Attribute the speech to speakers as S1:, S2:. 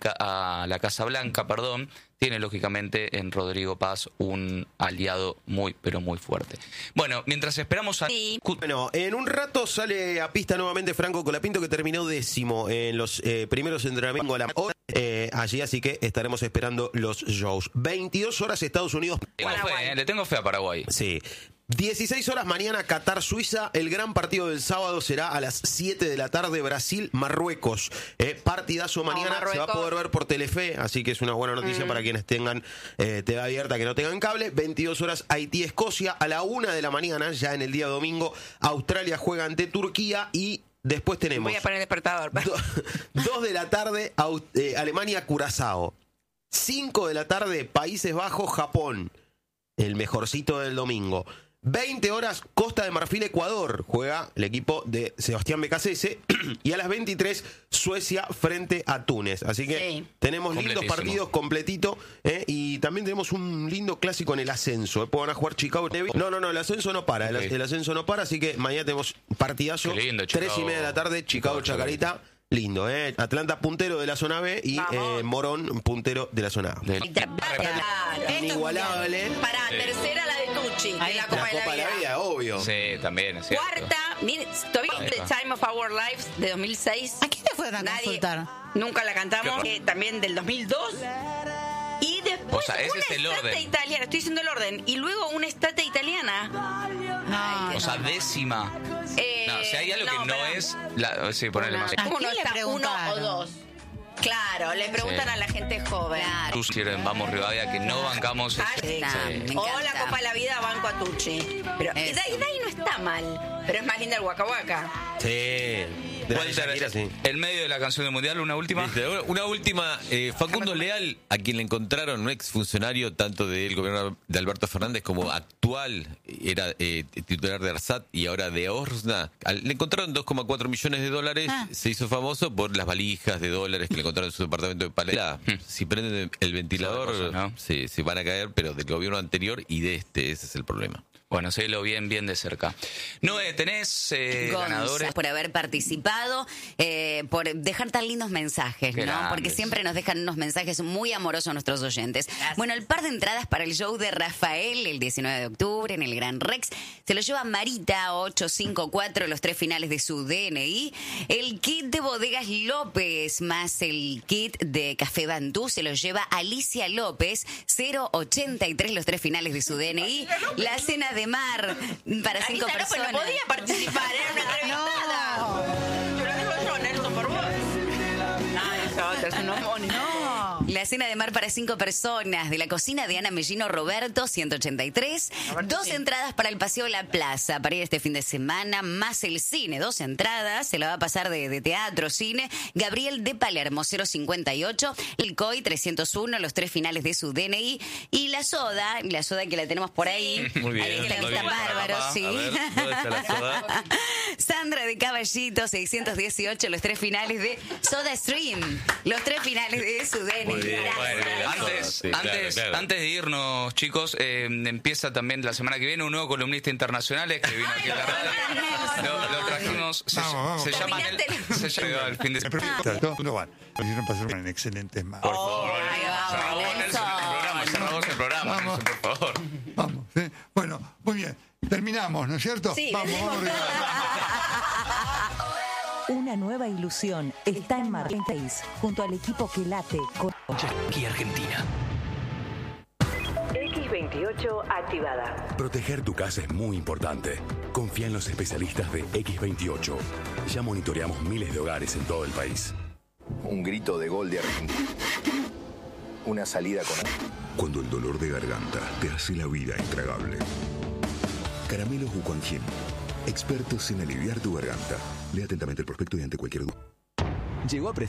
S1: a la Casa Blanca, tiene lógicamente en Rodrigo Paz un aliado muy, pero muy fuerte. Bueno, mientras esperamos a...
S2: Sí.
S3: Bueno, en un rato sale a pista nuevamente Franco Colapinto, que terminó 10º en los primeros entrenamientos a la hora, allí, así que estaremos esperando los shows. 22 horas Estados Unidos.
S1: Le tengo fe a Paraguay.
S3: Sí. 16 horas mañana Qatar-Suiza. El gran partido del sábado será a las 7 de la tarde Brasil-Marruecos. Partidazo mañana. Se va a poder ver por Telefe, así que es una buena noticia para quienes tengan TV abierta, que no tengan cable. 22 horas Haití-Escocia. A la 1 de la mañana, ya en el día domingo, Australia juega ante Turquía y... Después tenemos...
S2: Voy a poner el despertador.
S3: 2 de la tarde, Alemania-Curazao. 5 de la tarde, Países Bajos-Japón. El mejorcito del domingo. 20 horas, Costa de Marfil-Ecuador. Juega el equipo de Sebastián Becasese. Y a las 23, Suecia frente a Túnez. Así que tenemos lindos partidos completito. Y también tenemos un lindo clásico en el ascenso. Van a jugar Chicago. No, el ascenso no para. El ascenso no para. Así que mañana tenemos partidazo. 3:30 de la tarde, Chicago-Chacarita. Lindo, Atlanta puntero de la zona B y Morón puntero de la zona A. Inigualable.
S2: Para tercera la de Tucci, de la Copa de la Vida,
S3: obvio.
S1: Sí, también es cierto.
S2: Cuarta, mire, todavía The Time of Our Lives de 2006.
S4: ¿A quién te fueron a consultar?
S2: Nunca la cantamos. También del 2002. Y después
S1: ese es el orden.
S2: Italiana, estoy diciendo el orden. Y luego una estatua italiana.
S1: Décima. Si hay algo que no es... sí, ponerle más.
S2: ¿Cómo no está uno o dos? Claro, le preguntan a la gente joven.
S1: Tú quieren, vamos Rivadavia, que no bancamos...
S2: O la Copa de la Vida, banco a Tucci. Pero y de ahí no está mal. Pero es más linda el Waka Waka.
S3: Sí.
S1: En medio de la canción del Mundial, una última.
S5: Una última. Facundo Leal, a quien le encontraron un exfuncionario tanto del gobierno de Alberto Fernández como actual, era titular de ARSAT y ahora de ORSNA. Le encontraron $2,4 millones. Se hizo famoso por las valijas de dólares que le encontraron en su departamento de Palermo. Si prenden el ventilador, se van a caer, pero del gobierno anterior y de ese es el problema.
S1: Bueno, sélo bien de cerca. Noé, ¿tenés ganadores?
S4: Por haber participado, por dejar tan lindos mensajes,
S1: Qué
S4: ¿no?
S1: grandes.
S4: Porque siempre nos dejan unos mensajes muy amorosos a nuestros oyentes. Gracias. Bueno, el par de entradas para el show de Rafael el 19 de octubre en el Gran Rex se lo lleva Marita 854, los 3 finales de su DNI. El kit de Bodegas López más el kit de Café Bantú se lo lleva Alicia López 083, los 3 finales de su DNI. La cena de mar para 5 personas.
S2: No podía participar, era una entrevistada. Yo lo digo yo, Nelson, por vos. Esa es un homónimo.
S4: La cena de mar para 5 personas de la cocina de Ana Mellino Roberto, 183. 2 entradas para el Paseo La Plaza para ir este fin de semana, más el cine. 2 entradas, se la va a pasar de teatro, cine. Gabriel de Palermo, 058. El COI, 301, los 3 finales de su DNI. Y la soda que la tenemos por ahí.
S5: Muy bien.
S4: Ahí está bárbaro, sí.
S5: A ver, ¿dónde está la soda?
S4: Sandra de Caballito, 618, los 3 finales de Soda Stream. Los 3 finales de su DNI.
S1: Antes de irnos, chicos, empieza también la semana que viene un nuevo columnista internacional que vino aquí a la radio. Lo trajimos, se llama el fin de semana.
S6: No van. Pudieron pasar un excelente mar.
S1: Por favor, cerramos el programa, Nelson, por favor.
S6: Vamos, bueno, muy bien. Terminamos, ¿no es cierto?
S2: Sí,
S6: vamos.
S7: Una nueva ilusión está en Marketplace junto al equipo que late con
S8: Aquí Argentina.
S7: X28 activada.
S8: Proteger tu casa es muy importante. Confía en los especialistas de X28. Ya monitoreamos miles de hogares en todo el país.
S9: Un grito de gol de Argentina. Una salida con...
S10: Cuando el dolor de garganta te hace la vida intragable. Caramelos Huquanquín. Expertos en aliviar tu garganta. Lea atentamente el prospecto y ante cualquier duda.
S8: Llegó a prestar